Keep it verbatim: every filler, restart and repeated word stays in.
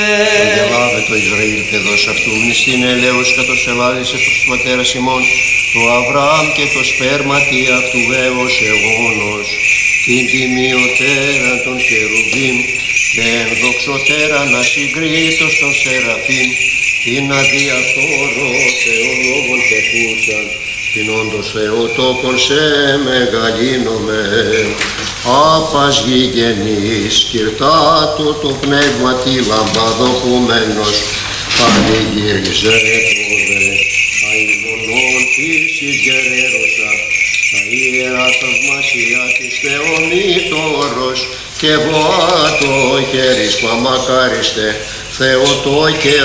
Αντελάβε το Ισραήλ παιδός αυτού μνηστήν ελέος κατ' ελάλησε προς τους πατέρας ημών το Αβραάμ και το σπέρματι αυτού βέβος αιώνος την τιμιωτέρα των χερουβίμ και ενδοξωτέρα να συγκρίτως των σεραφείμ την αδιαφθόρο θεολόγων πεπούσαν την όντως Θεοτόκον σε μεγαλύνομαι άπας γηγενής κυρτάτο το πνεύμα τη λαμπαδοκουμένος πανηγύριζε το δε αημονών της υγερέρωσα τα ιερά θαυμασία της Θεομήτωρος και βοάτο χέρις παμακάριστε Θεοτόκε